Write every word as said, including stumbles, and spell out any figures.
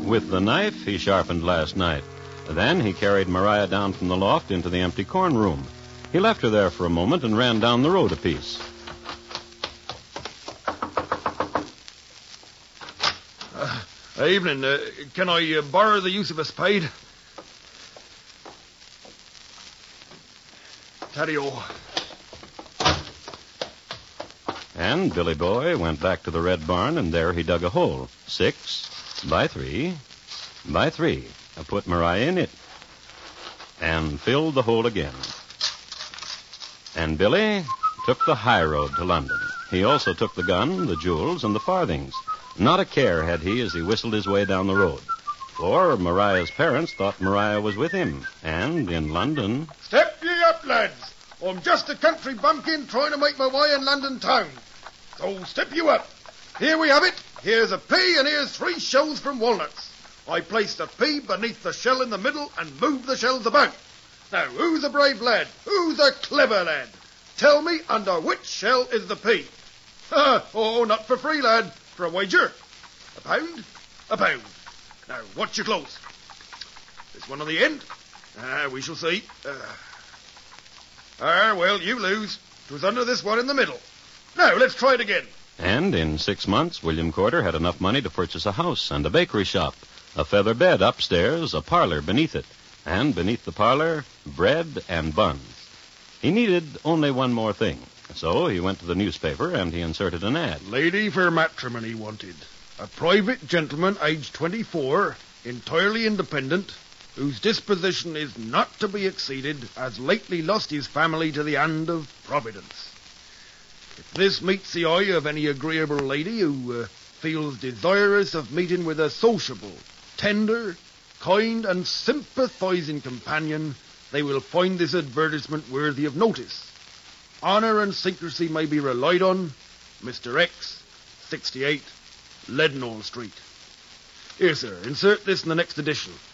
with the knife he sharpened last night. Then he carried Maria down from the loft into the empty corn room. He left her there for a moment and ran down the road a piece. Uh, evening. Uh, can I uh, borrow the use of a spade? Taddy-o. And Billy Boy went back to the red barn, and there he dug a hole. Six by three by three. I put Maria in it and filled the hole again. And Billy took the high road to London. He also took the gun, the jewels, and the farthings. Not a care had he as he whistled his way down the road. For Maria's parents thought Maria was with him. And in London... Step ye up, lads. I'm just a country bumpkin trying to make my way in London town. So step you up. Here we have it. Here's a pea and here's three shells from walnuts. I placed the pea beneath the shell in the middle and moved the shells about. Now, who's a brave lad? Who's a clever lad? Tell me under which shell is the pea. Oh, not for free, lad. For a wager. A pound? A pound. Now, watch your clothes. This one on the end? Ah, we shall see. Uh, ah, well, you lose. It was under this one in the middle. Now, let's try it again. And in six months, William Corder had enough money to purchase a house and a bakery shop, a feather bed upstairs, a parlor beneath it, and beneath the parlor, bread and buns. He needed only one more thing. So he went to the newspaper and he inserted an ad. Lady for matrimony wanted. A private gentleman, aged twenty-four, entirely independent, whose disposition is not to be exceeded, has lately lost his family to the hand of Providence. If this meets the eye of any agreeable lady who uh, feels desirous of meeting with a sociable, tender, kind, and sympathizing companion, they will find this advertisement worthy of notice. Honour and secrecy may be relied on. Mister X, sixty-eight, Leadenhall Street. Here, sir, insert this in the next edition.